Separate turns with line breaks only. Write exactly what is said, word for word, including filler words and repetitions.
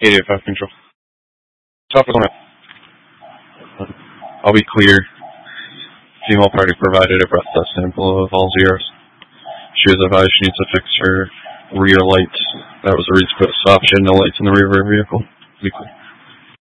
eight eight five control. Top of the line. I'll be clear. Female party provided a breath test sample of all zeros. She was advised she needs to fix her rear lights. That was the reason for the stop. She had no lights in the rear of her vehicle. Be clear.